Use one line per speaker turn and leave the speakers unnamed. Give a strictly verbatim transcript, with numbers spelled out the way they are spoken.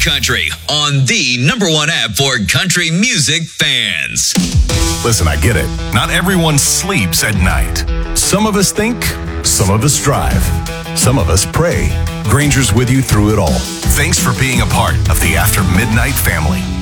Country on the number one app for country music fans.
Listen, I get it. Not everyone sleeps at night. Some of us think, some of us drive, some of us pray. Granger's with you through it all. Thanks for being a part of the After Midnight family.